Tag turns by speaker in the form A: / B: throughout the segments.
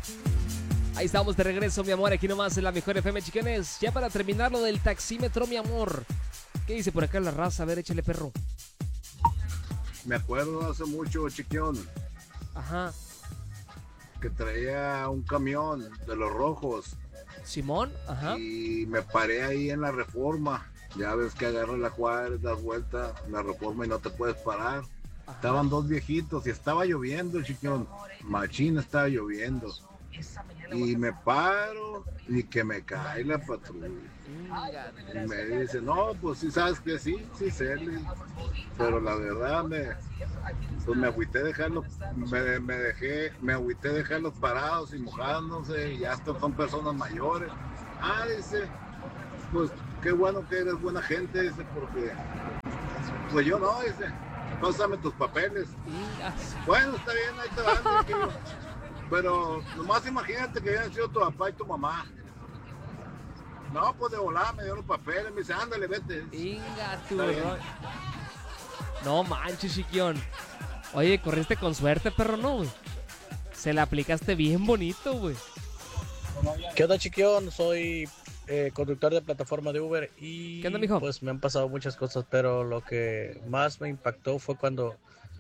A: Ahí estamos de regreso, mi amor, aquí nomás en la mejor FM, chiquiones. Ya para terminar lo del taxímetro, mi amor. ¿Qué dice por acá la raza? A ver, échale, perro.
B: Me acuerdo hace mucho, chiquión,
A: Ajá.
B: que traía un camión de los rojos
A: Simón, ajá.
B: y me paré ahí en la Reforma. Ya ves que agarras la Juárez, das vuelta, la Reforma y no te puedes parar.
A: Ajá.
B: Estaban dos viejitos y estaba lloviendo, chiquión. Machín, estaba lloviendo. Y me paro y que me cae la patrulla. Y me dice, no, pues sí sabes que sí, sí sé. Pero la verdad pues me agüité dejarlos, me agüité dejarlos parados y mojándose, y ya estos son personas mayores. Dice, pues qué bueno que eres buena gente, dice, porque pues yo no, dice, pásame tus papeles. Bueno, está bien, ahí te van, tranquilo. Pero nomás imagínate que habían sido tu papá y tu mamá. No, pues de volada me dio los papeles, me dice, ándale, vete.
A: Inga, tú, no manches, chiquión. Oye, corriste con suerte, perro, ¿no, güey? Se la aplicaste bien bonito, güey.
C: ¿Qué onda, chiquión? Soy conductor de plataforma de Uber y
A: ¿Qué onda, mijo?
C: pues me han pasado muchas cosas, pero lo que más me impactó fue cuando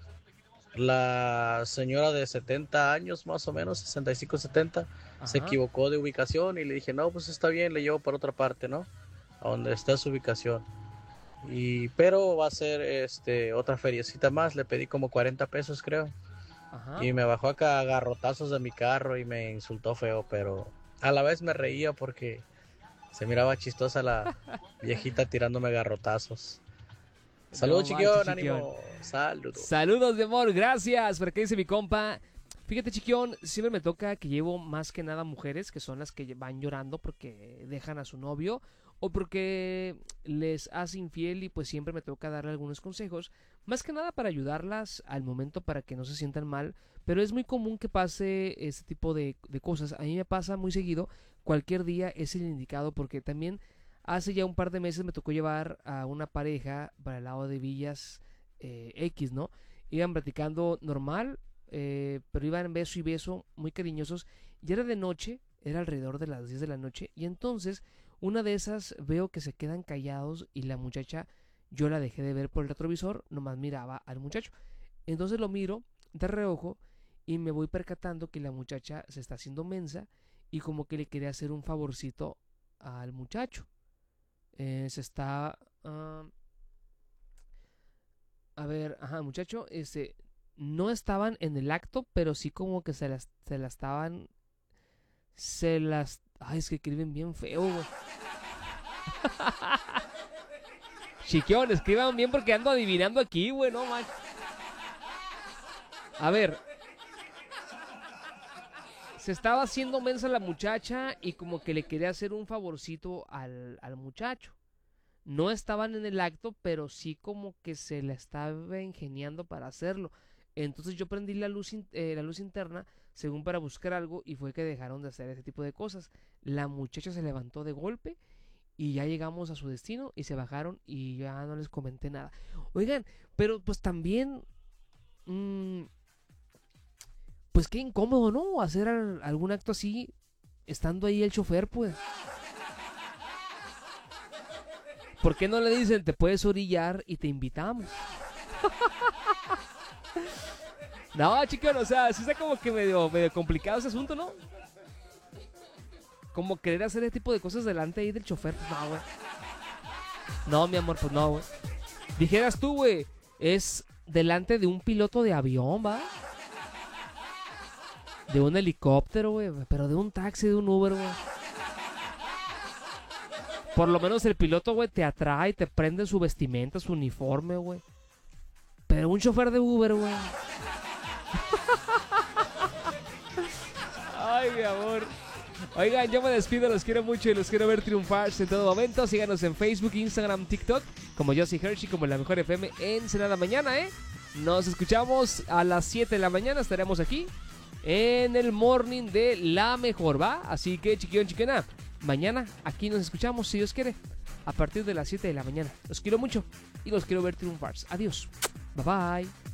C: la señora de 70 años, más o menos, 65, 70, se equivocó de ubicación y le dije, no, pues está bien, le llevo por otra parte, ¿no? A donde está su ubicación. Pero va a ser otra feriecita más, le pedí como 40 pesos, creo.
A: Ajá.
C: Y me bajó acá a garrotazos de mi carro y me insultó feo, pero a la vez me reía porque se miraba chistosa la viejita tirándome garrotazos. Saludos,
A: No
C: chiquión,
A: manches,
C: ánimo. Saludos.
A: Saludos, mi amor, gracias. ¿Por qué dice mi compa? Fíjate, chiquión, siempre me toca que llevo más que nada mujeres que son las que van llorando porque dejan a su novio o porque les hace infiel, y pues siempre me toca darle algunos consejos, más que nada para ayudarlas al momento para que no se sientan mal, pero es muy común que pase este tipo de cosas. A mí me pasa muy seguido, cualquier día es el indicado, porque también hace ya un par de meses me tocó llevar a una pareja para el lado de Villas X, ¿no? Iban platicando normal, pero iban beso y beso, muy cariñosos, y era de noche, era alrededor de las 10 de la noche, y entonces una de esas veo que se quedan callados y la muchacha, yo la dejé de ver por el retrovisor, nomás miraba al muchacho. Entonces lo miro de reojo y me voy percatando que la muchacha se está haciendo mensa y como que le quería hacer un favorcito al muchacho. Se está... a ver, ajá, muchacho, no estaban en el acto, pero sí como que se la estaban... Ay, es que escriben bien feo, güey. Chiquión, escriban bien porque ando adivinando aquí, güey, no man. A ver. Se estaba haciendo mensa la muchacha y como que le quería hacer un favorcito al muchacho. No estaban en el acto, pero sí como que se la estaba ingeniando para hacerlo. Entonces yo prendí la luz interna, según para buscar algo, y fue que dejaron de hacer ese tipo de cosas. La muchacha se levantó de golpe y ya llegamos a su destino y se bajaron y ya no les comenté nada. Oigan, pero pues también... pues qué incómodo, ¿no? Hacer algún acto así, estando ahí el chofer, pues. ¿Por qué no le dicen, te puedes orillar y te invitamos? No, chicos, o sea, sí está como que medio complicado ese asunto, ¿no? Como querer hacer ese tipo de cosas delante ahí del chofer, pues no, güey. No, mi amor, pues no, güey. Dijeras tú, güey, es delante de un piloto de avión, ¿va? De un helicóptero, güey, pero de un taxi, de un Uber, güey. Por lo menos el piloto, güey, te atrae, te prende su vestimenta, su uniforme, güey. Pero un chofer de Uber, güey. Ay, mi amor. Oigan, yo me despido, los quiero mucho y los quiero ver triunfar en todo momento. Síganos en Facebook, Instagram, TikTok, como Josie Hershey, como La Mejor FM en Ensenada mañana, ¿eh? Nos escuchamos a las 7 de la mañana, estaremos aquí en el morning de La Mejor, ¿va? Así que, chiquillón, chiquena, mañana aquí nos escuchamos, si Dios quiere, a partir de las 7 de la mañana. Los quiero mucho y los quiero ver triunfar. Adiós. Bye bye.